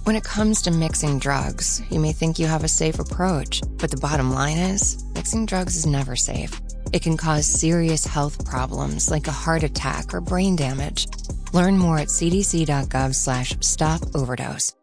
When it comes to mixing drugs, you may think you have a safe approach, but the bottom line is, mixing drugs is never safe. It can cause serious health problems like a heart attack or brain damage. Learn more at cdc.gov/stop overdose.